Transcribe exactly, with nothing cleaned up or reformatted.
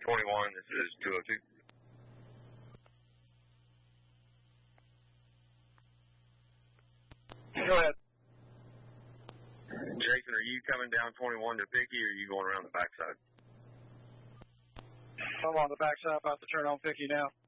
twenty-one, this is two oh two. Go ahead. Jason, are you coming down twenty-one to Picky, or are you going around the backside? I'm on the backside, about to turn on Picky now.